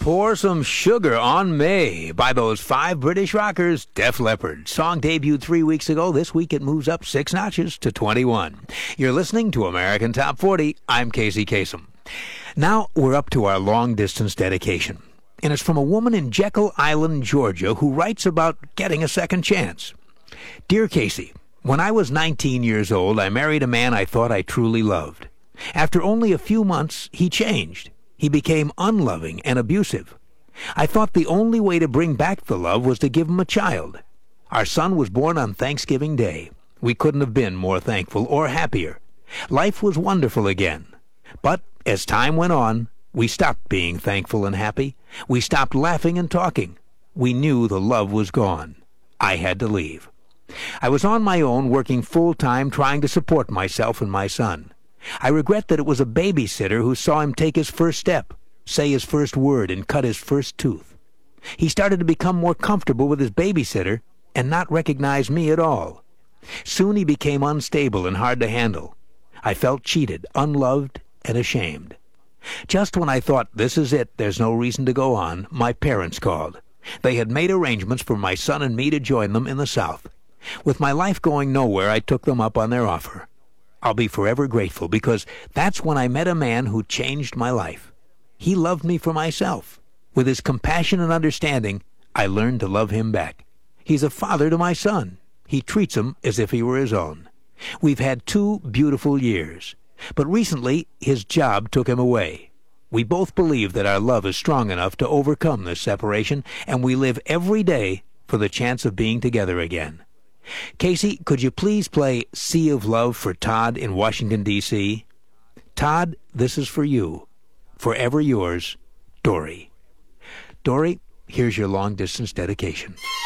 Pour Some Sugar on Me by those five British rockers, Def Leppard. Song debuted 3 weeks ago. This week it moves up 6 notches to 21. You're listening to American Top 40. I'm Casey Kasem. Now we're up to our long-distance dedication. And it's from a woman in Jekyll Island, Georgia, who writes about getting a second chance. Dear Casey, when I was 19 years old, I married a man I thought I truly loved. After only a few months, he changed. He became unloving and abusive. I thought the only way to bring back the love was to give him a child. Our son was born on Thanksgiving Day. We couldn't have been more thankful or happier. Life was wonderful again. But as time went on, we stopped being thankful and happy. We stopped laughing and talking. We knew the love was gone. I had to leave. I was on my own, working full-time, trying to support myself and my son. I regret that it was a babysitter who saw him take his first step, say his first word, and cut his first tooth. He started to become more comfortable with his babysitter and not recognize me at all. Soon he became unstable and hard to handle. I felt cheated, unloved, and ashamed. Just when I thought, this is it, there's no reason to go on, my parents called. They had made arrangements for my son and me to join them in the South. With my life going nowhere, I took them up on their offer. I'll be forever grateful, because that's when I met a man who changed my life. He loved me for myself. With his compassion and understanding, I learned to love him back. He's a father to my son. He treats him as if he were his own. We've had 2 beautiful years. But recently, his job took him away. We both believe that our love is strong enough to overcome this separation, and we live every day for the chance of being together again. Casey, could you please play Sea of Love for Todd in Washington, D.C.? Todd, this is for you. Forever yours, Dory. Dory, here's your long-distance dedication.